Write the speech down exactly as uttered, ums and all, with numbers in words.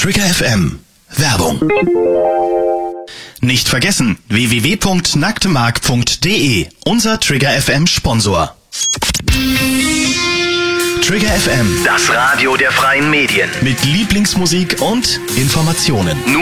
Trigger F M. Werbung. Nicht vergessen, w w w punkt nacktemark punkt de, unser Trigger F M Sponsor. Trigger F M, das Radio der freien Medien. mit Lieblingsmusik und Informationen. Nur